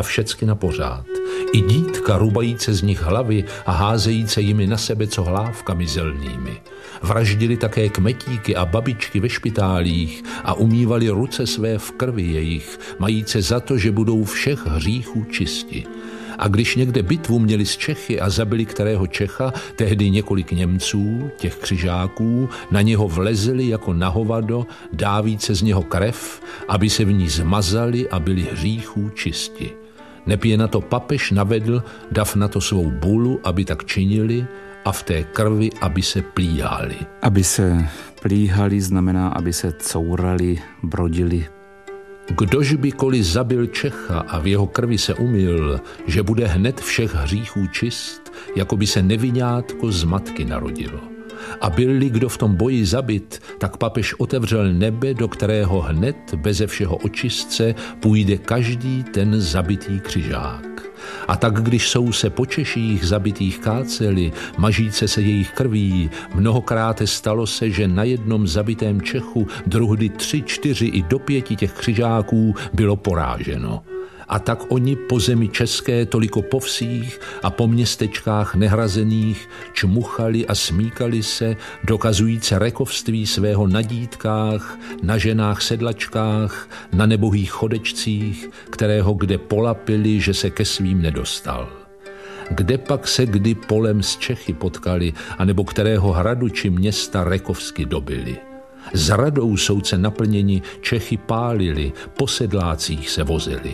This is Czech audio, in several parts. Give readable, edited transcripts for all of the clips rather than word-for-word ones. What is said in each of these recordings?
všecky na pořád. I dítka rubajíce z nich hlavy a házejíce jimi na sebe co hlávkami zelnými. Vraždili také kmetíky a babičky ve špitálích a umývali ruce své v krvi jejich, majíce za to, že budou všech hříchů čisti. A když někde bitvu měli s Čechy a zabili kterého Čecha, tehdy několik Němců, těch křižáků, na něho vlezli jako na hovado, dávíce z něho krev, aby se v ní zmazali a byli hříchů čisti. Nepije na to papež navedl, dav na to svou bulu, aby tak činili, a v té krvi, aby se plíhali. Aby se plíhali znamená, aby se courali, brodili. Kdož bykoliv zabil Čecha a v jeho krvi se umyl, že bude hned všech hříchů čist, jako by se neviňátko z matky narodilo. A byl-li kdo v tom boji zabit, tak papež otevřel nebe, do kterého hned beze všeho očistce půjde každý ten zabitý křižák. A tak, když jsou se po Češích zabitých káceli, mažíce se jejich krví, mnohokrát stalo se, že na jednom zabitém Čechu druhdy 3, 4 i do 5 těch křižáků bylo poráženo. A tak oni po zemi české toliko po vsích a po městečkách nehrazených čmuchali a smíkali se, dokazujíce rekovství svého na dítkách, na ženách sedlačkách, na nebohých chodečcích, kterého kde polapili, že se ke svým nedostal. Kde pak se kdy polem s Čechy potkali, anebo kterého hradu či města rekovsky dobili. S radou souce naplněni Čechy pálili, po sedlácích se vozili.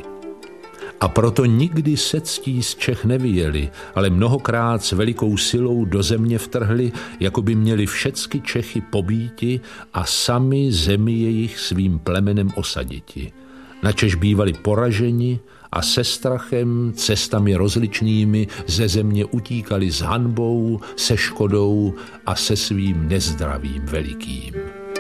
A proto nikdy se ctí z Čech nevyjeli, ale mnohokrát s velikou silou do země vtrhli, jako by měli všecky Čechy pobíti a sami zemi jejich svým plemenem osaditi. Načež bývali poraženi a se strachem, cestami rozličnými ze země utíkali s hanbou, se škodou a se svým nezdravím velikým.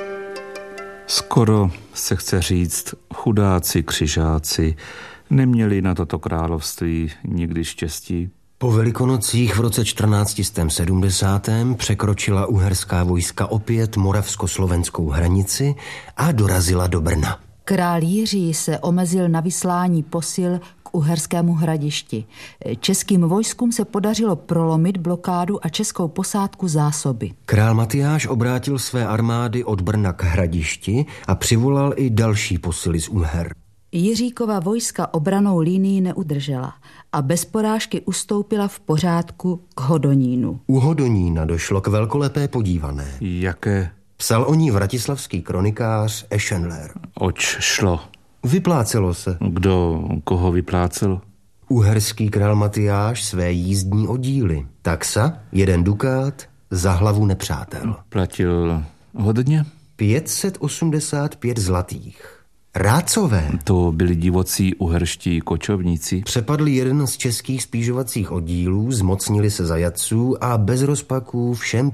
Skoro se chce říct, chudáci křižáci neměli na toto království nikdy štěstí. Po Velikonocích v roce 1470. překročila uherská vojska opět moravsko-slovenskou hranici a dorazila do Brna. Král Jiří se omezil na vyslání posil k Uherskému Hradišti. Českým vojskům se podařilo prolomit blokádu a českou posádku zásoby. Král Matyáš obrátil své armády od Brna k Hradišti a přivolal i další posily z Uher. Jiříkova vojska obranou línii neudržela a bez porážky ustoupila v pořádku k Hodonínu. U Hodonína došlo k velkolepé podívané. Jaké? Psal o ní vratislavský kronikář Eschenler. Oč šlo? Vyplácelo se. Kdo koho vyplácel? Uherský král Matyáš své jízdní oddíly. Taxa, 1 dukát, za hlavu nepřátel. Platil hodně? 585 zlatých. Rácové. To byli divocí uherští kočovníci. Přepadli jeden z českých spížovacích oddílů, zmocnili se zajatců a bez rozpaků všem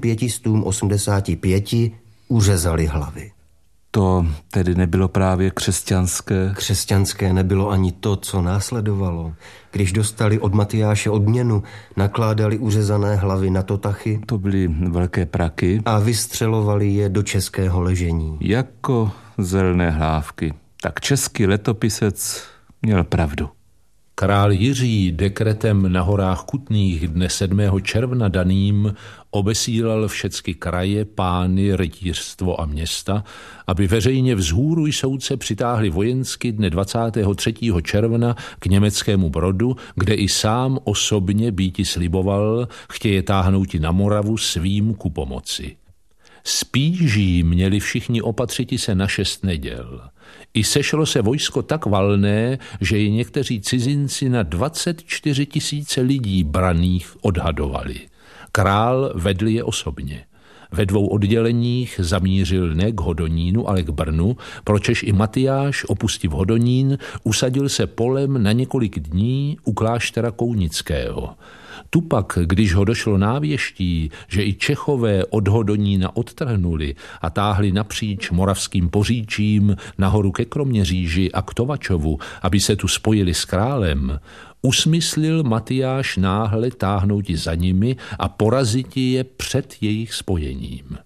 585 uřezali hlavy. To tedy nebylo právě křesťanské? Křesťanské nebylo ani to, co následovalo. Když dostali od Matyáše odměnu, nakládali uřezané hlavy na totachy. To byly velké praky. A vystřelovali je do českého ležení. Jako zelené hlávky. Tak český letopisec měl pravdu. Král Jiří dekretem na horách Kutných dne 7. června daným obesílal všecky kraje, pány, rytířstvo a města, aby veřejně vzhůru soudce přitáhli vojensky dne 23. června k německému Brodu, kde i sám osobně býti sliboval, chtěje táhnouti na Moravu svým ku pomoci. Spíží měli všichni opatřiti se na 6 neděl. I sešlo se vojsko tak valné, že je někteří cizinci na 24 000 lidí braných odhadovali. Král vedl je osobně. Ve 2 odděleních zamířil ne k Hodonínu, ale k Brnu, pročež i Matyáš, opustiv Hodonín, usadil se polem na několik dní u kláštera Kounického. Tu pak, když ho došlo návěští, že i Čechové od Hodonína odtrhnuli a táhli napříč moravským Poříčím nahoru ke Kroměříži a k Tovačovu, aby se tu spojili s králem, usmyslil Matyáš náhle táhnouti za nimi a poraziti je před jejich spojením.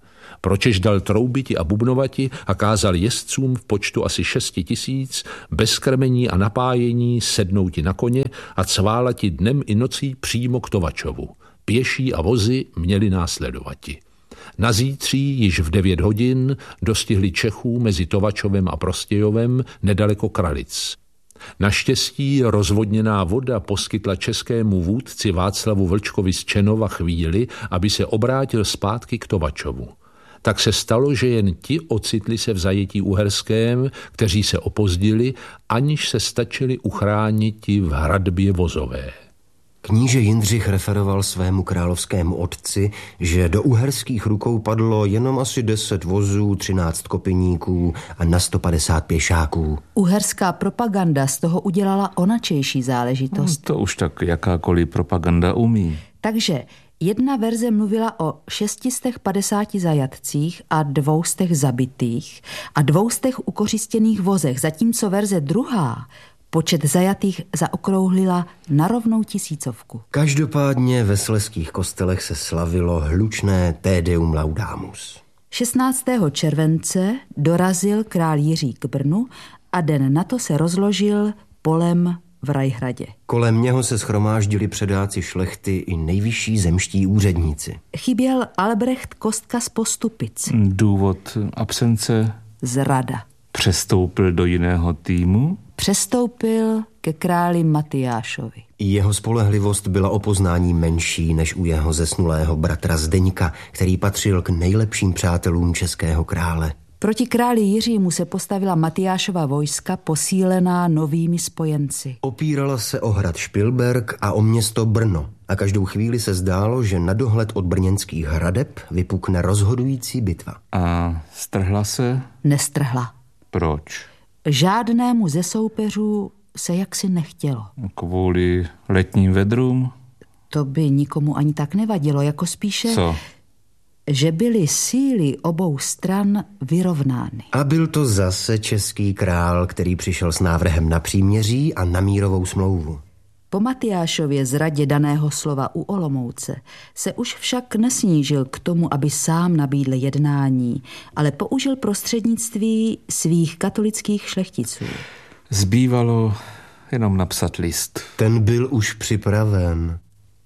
pročež dal troubiti a bubnovati a kázal jezdcům v počtu asi 6 000 bez krmení a napájení sednouti na koně a cválati dnem i nocí přímo k Tovačovu. Pěší a vozy měli následovati. Na zítří již v 9 hodin dostihli Čechů mezi Tovačovem a Prostějovem nedaleko Kralic. Naštěstí rozvodněná voda poskytla českému vůdci Václavu Vlčkovi z Čenova chvíli, aby se obrátil zpátky k Tovačovu. Tak se stalo, že jen ti ocitli se v zajetí uherském, kteří se opozdili, aniž se stačili uchrániti v hradbě vozové. Kníže Jindřich referoval svému královskému otci, že do uherských rukou padlo jenom asi 10 vozů, 13 kopiníků a na 150 pěšáků. Uherská propaganda z toho udělala onačejší záležitost. To už tak jakákoliv propaganda umí. Takže jedna verze mluvila o 650 zajatcích a 200 zabitých a 200 ukořistěných vozech, zatímco verze druhá počet zajatých zaokrouhlila na rovnou 1000. Každopádně ve slezských kostelech se slavilo hlučné Te Deum Laudamus. 16. července dorazil král Jiří k Brnu a den na to se rozložil polem v Rajhradě. Kolem něho se shromáždili předáci šlechty i nejvyšší zemští úředníci. Chyběl Albrecht Kostka z Postupic. Důvod absence? Zrada. Přestoupil do jiného týmu? Přestoupil ke králi Matyášovi. Jeho spolehlivost byla o poznání menší než u jeho zesnulého bratra Zdeňka, který patřil k nejlepším přátelům českého krále. Proti králi Jiřímu se postavila Matyášova vojska posílená novými spojenci. Opírala se o hrad Špilberk a o město Brno a každou chvíli se zdálo, že na dohled od brněnských hradeb vypukne rozhodující bitva. A strhla se? Nestrhla. Proč? Žádnému ze soupeřů se jaksi nechtělo. Kvůli letním vedrům? To by nikomu ani tak nevadilo, jako spíše... Co? Že byly síly obou stran vyrovnány. A byl to zase český král, který přišel s návrhem na příměří a na mírovou smlouvu. Po Matyášově zradě daného slova u Olomouce se už však nesnížil k tomu, aby sám nabídl jednání, ale použil prostřednictví svých katolických šlechticů. Zbývalo jenom napsat list. Ten byl už připraven.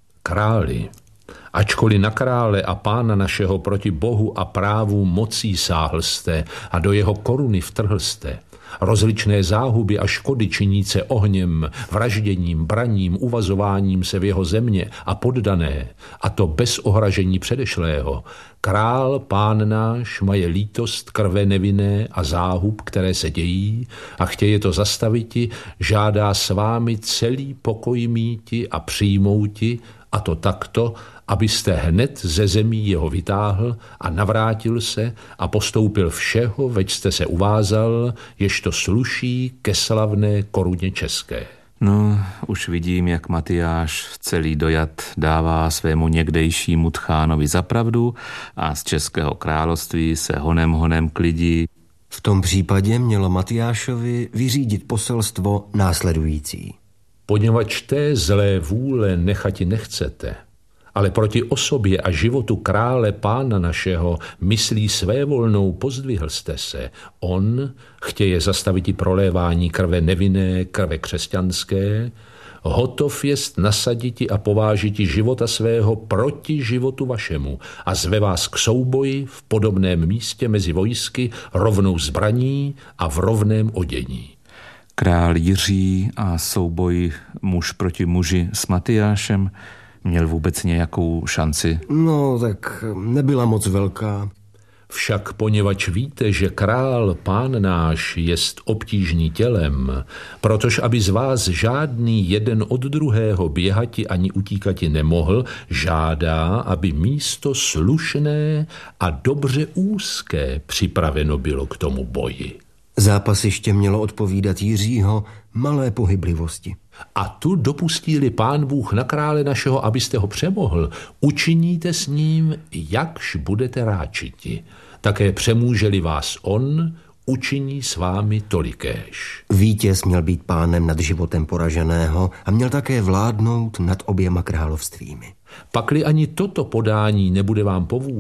Králi, ačkoliv na krále a pána našeho proti Bohu a právu mocí sáhl jste a do jeho koruny vtrhl jste, rozličné záhuby a škody činíce ohněm, vražděním, braním, uvazováním se v jeho země a poddané, a to bez ohražení předešlého. Král, pán náš, maje lítost krve nevinné a záhub, které se dějí, a chtěje to zastaviti, žádá s vámi celý pokoj míti a přijmouti, a to takto, abyste hned ze zemí jeho vytáhl a navrátil se a postoupil všeho, več jste se uvázal, jež to sluší ke slavné koruně české. No, už vidím, jak Matyáš celý dojat dává svému někdejšímu tchánovi za pravdu a z Českého království se honem klidí. V tom případě mělo Matyášovi vyřídit poselstvo následující. Poněvadž té zlé vůle nechati nechcete, ale proti osobě a životu krále pána našeho myslí svévolnou pozdvihl jste se. On chtěje zastavit i prolévání krve nevinné, krve křesťanské, hotov jest nasaditi a povážiti života svého proti životu vašemu a zve vás k souboji v podobném místě mezi vojsky rovnou zbraní a v rovném odění. Král Jiří a souboj muž proti muži s Matyášem měl vůbec nějakou šanci? No, tak nebyla moc velká. Však poněvadž víte, že král pán náš jest obtížný tělem, protože aby z vás žádný jeden od druhého běhati ani utíkati nemohl, žádá, aby místo slušné a dobře úzké připraveno bylo k tomu boji. Zápasiště mělo odpovídat Jiřího malé pohyblivosti. A tu dopustí-li pán Bůh na krále našeho, abyste ho přemohl, učiníte s ním, jakž budete ráčiti. Také přemůže-li vás on, učiní s vámi tolikéž. Vítěz měl být pánem nad životem poraženého a měl také vládnout nad oběma královstvími. Pakli ani toto podání nebude vám po vůli,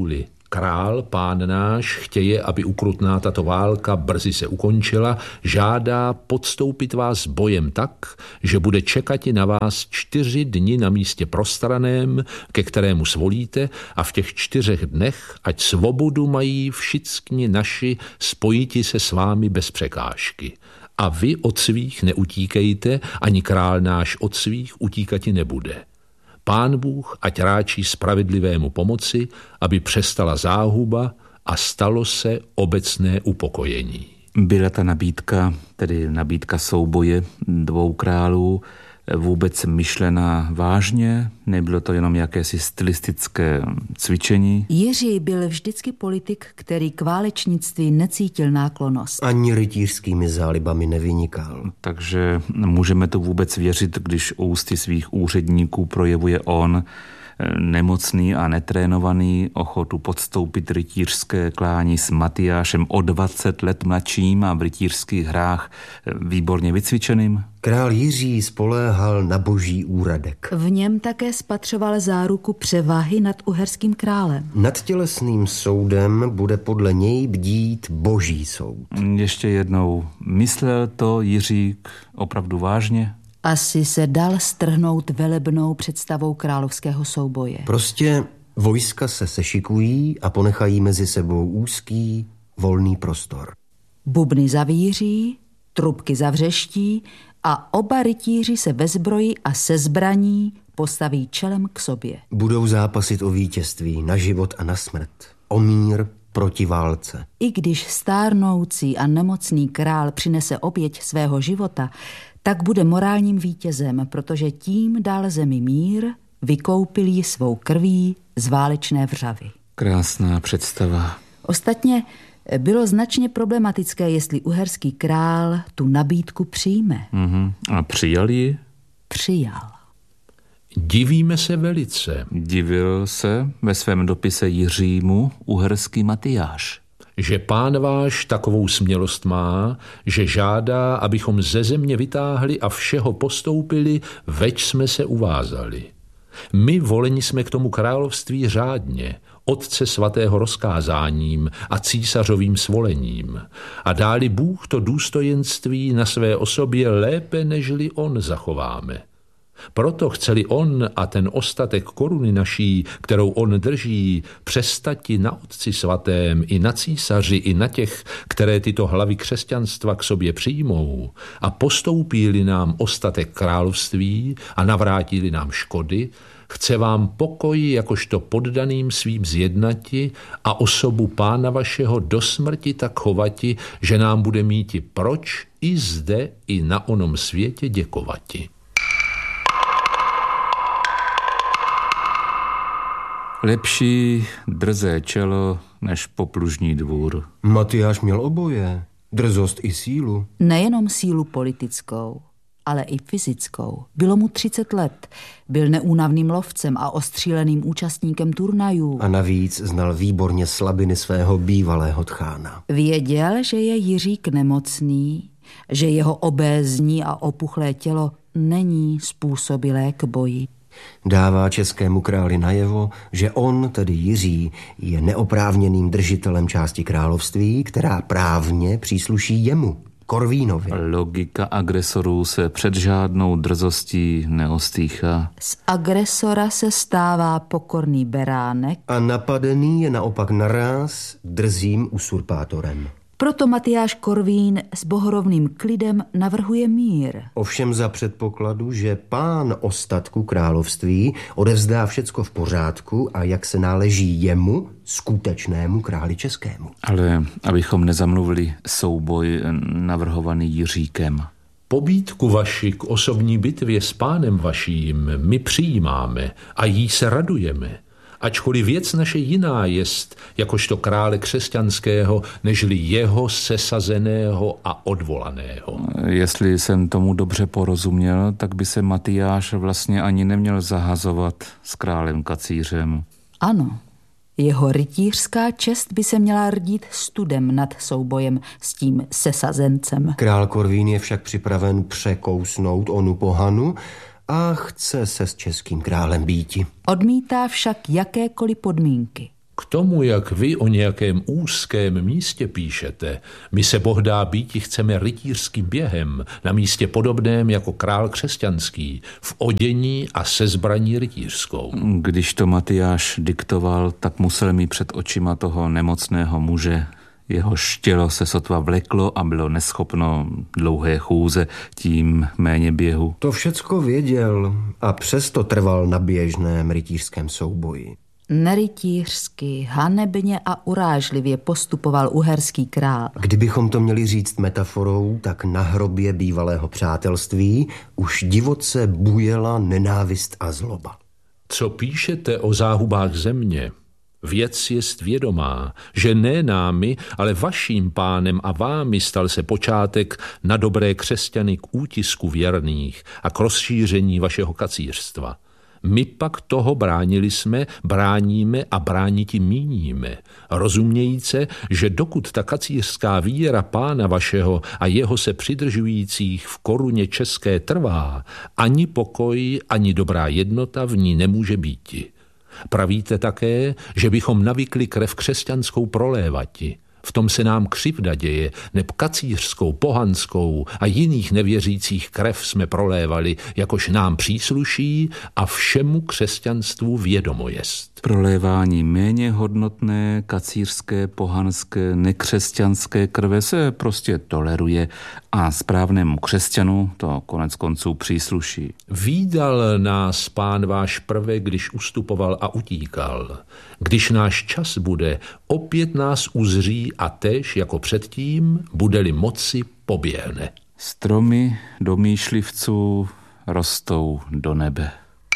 Král, pán náš, chtěje, aby ukrutná tato válka brzy se ukončila, žádá podstoupit vás bojem tak, že bude čekati na vás 4 dny na místě prostraném, ke kterému svolíte, a v těch 4 dnech, ať svobodu mají všichni naši spojiti se s vámi bez překážky. A vy od svých neutíkejte, ani král náš od svých utíkati nebude. Pán Bůh ať ráčí spravedlivému pomoci, aby přestala záhuba a stalo se obecné upokojení. Byla ta nabídka, tedy nabídka souboje 2 králů, vůbec myšlená vážně? Nebylo to jenom jakési stylistické cvičení? Jiří byl vždycky politik, který k válečnictví necítil náklonnost. Ani rytířskými zálibami nevynikal. Takže můžeme to vůbec věřit, když ústy svých úředníků projevuje on, nemocný a netrénovaný, ochotu podstoupit rytířské klání s Matyášem o 20 let mladším a v rytířských hrách výborně vycvičeným? Král Jiří spoléhal na boží úradek. V něm také spatřoval záruku převahy nad uherským králem. Nad tělesným soudem bude podle něj bdít boží soud. Ještě jednou, myslel to Jiřík opravdu vážně? Asi se dal strhnout velebnou představou královského souboje. Prostě vojska se sešikují a ponechají mezi sebou úzký, volný prostor. Bubny zavíří, trubky zavřeští a oba rytíři se ve zbroji a se zbraní postaví čelem k sobě. Budou zápasit o vítězství na život a na smrt, o mír proti válce. I když stárnoucí a nemocný král přinese oběť svého života, tak bude morálním vítězem, protože tím dal zemi mír, vykoupil ji svou krví z válečné vřavy. Krásná představa. Ostatně bylo značně problematické, jestli uherský král tu nabídku přijme. A přijal ji? Přijal. Divíme se velice. Divil se ve svém dopise Jiřímu uherský Matyáš. Že pán váš takovou smělost má, že žádá, abychom ze země vytáhli a všeho postoupili, več jsme se uvázali. My voleni jsme k tomu království řádně, Otce svatého rozkázáním a císařovým svolením, a dáli Bůh to důstojenství na své osobě lépe, nežli on zachováme. Proto chceli on a ten ostatek koruny naší, kterou on drží, přestati na Otci svatém i na císaři i na těch, které tyto hlavy křesťanstva k sobě přijmou, a postoupili nám ostatek království a navrátili nám škody, chce vám pokoj jakožto poddaným svým zjednati a osobu pána vašeho do smrti tak chovati, že nám bude míti proč i zde i na onom světě děkovati. Lepší drzé čelo než poplužní dvůr. Matyáš měl oboje, drzost i sílu. Nejenom sílu politickou, ale i fyzickou. Bylo mu 30 let, byl neúnavným lovcem a ostříleným účastníkem turnajů. A navíc znal výborně slabiny svého bývalého tchána. Věděl, že je Jiřík nemocný, že jeho obézní a opuchlé tělo není způsobilé k boji. Dává českému králi najevo, že on, tedy Jiří, je neoprávněným držitelem části království, která právně přísluší jemu, Korvínovi. Logika agresorů se před žádnou drzostí neostýchá. Z agresora se stává pokorný beránek. A napadený je naopak naráz drzým usurpátorem. Proto Matyáš Korvín s bohorovným klidem navrhuje mír. Ovšem za předpokladu, že pán ostatku království odevzdá všecko v pořádku a jak se náleží jemu, skutečnému králi českému. Ale abychom nezamluvili souboj navrhovaný Jiříkem. Pobídku vaši k osobní bitvě s pánem vaším my přijímáme a jí se radujeme. Ačkoliv věc naše jiná jest, jakožto krále křesťanského, nežli jeho sesazeného a odvolaného. Jestli jsem tomu dobře porozuměl, tak by se Matyáš vlastně ani neměl zahazovat s králem kacířem. Ano, jeho rytířská čest by se měla rdít studem nad soubojem s tím sesazencem. Král Korvín je však připraven překousnout onu pohanu a chce se s českým králem býti. Odmítá však jakékoliv podmínky. K tomu, jak vy o nějakém úzkém místě píšete, my se bohdá býti chceme rytířským během, na místě podobném jako král křesťanský, v odění a se zbraní rytířskou. Když to Matyáš diktoval, tak musel mít před očima toho nemocného muže. Jehož tělo se sotva vleklo a bylo neschopno dlouhé chůze, tím méně běhu. To všecko věděl a přesto trval na běžném rytířském souboji. Nerytířsky, hanebně a urážlivě postupoval uherský král. Kdybychom to měli říct metaforou, tak na hrobě bývalého přátelství už divoce bujela nenávist a zloba. Co píšete o záhubách země? Věc jest vědomá, že ne námi, ale vaším pánem a vámi stal se počátek na dobré křesťany k útisku věrných a k rozšíření vašeho kacířstva. My pak toho bránili jsme, bráníme a brániti míníme, rozumějíce, že dokud ta kacířská víra pána vašeho a jeho se přidržujících v koruně české trvá, ani pokoj, ani dobrá jednota v ní nemůže býti. Pravíte také, že bychom navykli krev křesťanskou prolévati. V tom se nám křivda děje, neb kacířskou, pohanskou a jiných nevěřících krev jsme prolévali, jakož nám přísluší a všemu křesťanstvu vědomo jest. Prolévání méně hodnotné, kacířské, pohanské, nekřesťanské krve se prostě toleruje a správnému křesťanu to konec konců přísluší. Vídal nás pán váš prve, když ustupoval a utíkal. Když náš čas bude, opět nás uzří a též jako předtím, bude-li moci, poběhne. Stromy domýšlivců rostou do nebe.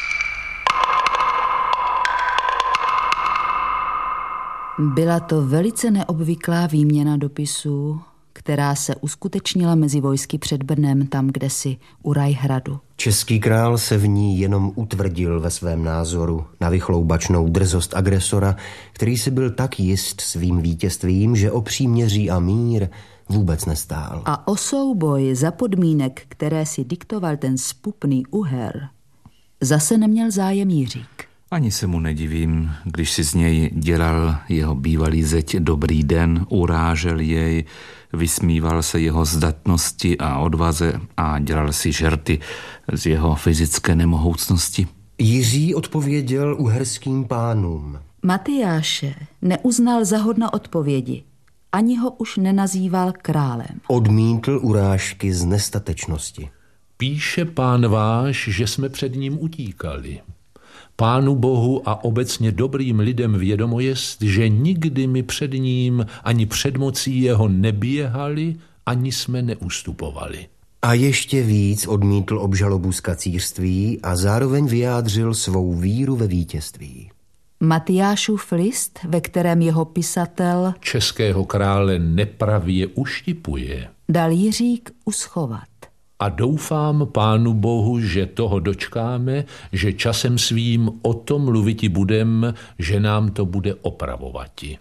Byla to velice neobvyklá výměna dopisů, která se uskutečnila mezi vojsky před Brnem, tam kdesi u Rajhradu. Český král se v ní jenom utvrdil ve svém názoru na vychloubačnou drzost agresora, který si byl tak jist svým vítězstvím, že o příměří a mír vůbec nestál. A o souboj za podmínek, které si diktoval ten spupný Uher, zase neměl zájem Jiřík. Ani se mu nedivím, když si z něj dělal jeho bývalý zeď dobrý den, urážel jej, vysmíval se jeho zdatnosti a odvaze a dělal si žerty z jeho fyzické nemohoucnosti. Jiří odpověděl uherským pánům. Matyáše neuznal za hodno odpovědi, ani ho už nenazýval králem. Odmítl urážky z nestatečnosti. Píše pán váš, že jsme před ním utíkali. Pánu Bohu a obecně dobrým lidem vědomo jest, že nikdy my před ním ani před mocí jeho neběhali, ani jsme neustupovali. A ještě víc odmítl obžalobu z kacířství a zároveň vyjádřil svou víru ve vítězství. Matyášův list, ve kterém jeho pisatel českého krále nepravě uštipuje, dal Jiřík uschovat. A doufám pánu Bohu, že toho dočkáme, že časem svým o tom mluviti budem, že nám to bude opravovati.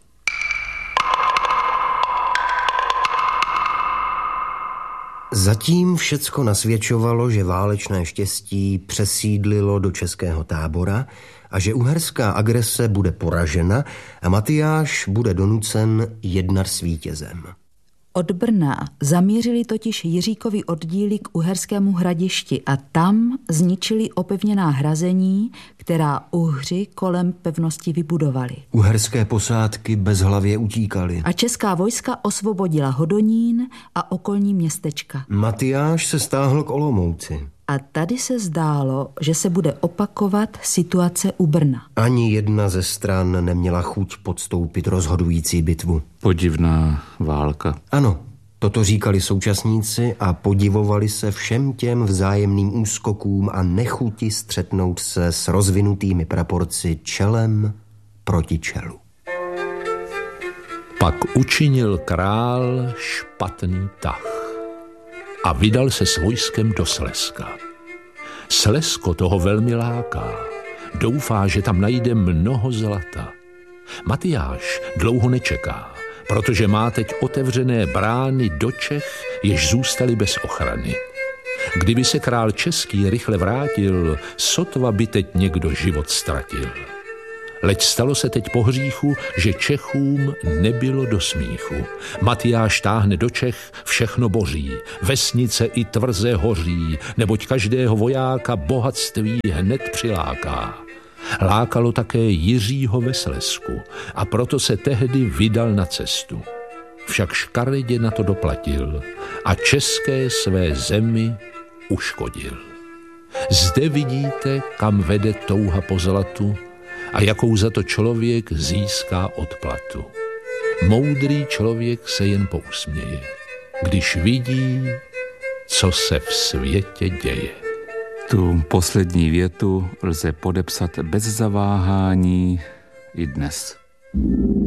Zatím všecko nasvědčovalo, že válečné štěstí přesídlilo do českého tábora a že uherská agrese bude poražena a Matyáš bude donucen jednat s vítězem. Od Brna zamířili totiž Jiříkovi oddíly k Uherskému hradišti a tam zničili opevněná hrazení, která Uhři kolem pevnosti vybudovali. Uherské posádky bezhlavě utíkaly. A česká vojska osvobodila Hodonín a okolní městečka. Matyáš se stáhl k Olomouci. A tady se zdálo, že se bude opakovat situace u Brna. Ani jedna ze stran neměla chuť podstoupit rozhodující bitvu. Podivná válka. Ano, toto říkali současníci a podivovali se všem těm vzájemným úskokům a nechuti střetnout se s rozvinutými praporci čelem proti čelu. Pak učinil král špatný tah a vydal se s vojskem do Slezska. Slezsko toho velmi láká. Doufá, že tam najde mnoho zlata. Matyáš dlouho nečeká, protože má teď otevřené brány do Čech, jež zůstaly bez ochrany. Kdyby se král český rychle vrátil, sotva by teď někdo život ztratil. Leč stalo se teď po hříchu, že Čechům nebylo do smíchu. Matyáš táhne do Čech, všechno boří, vesnice i tvrze hoří, neboť každého vojáka bohatství hned přiláká. Lákalo také Jiřího ve Slezsku a proto se tehdy vydal na cestu. Však škaredě na to doplatil a české své zemi uškodil. Zde vidíte, kam vede touha po zlatu a jakou za to člověk získá odplatu. Moudrý člověk se jen pousměje, když vidí, co se v světě děje. Tu poslední větu lze podepsat bez zaváhání i dnes.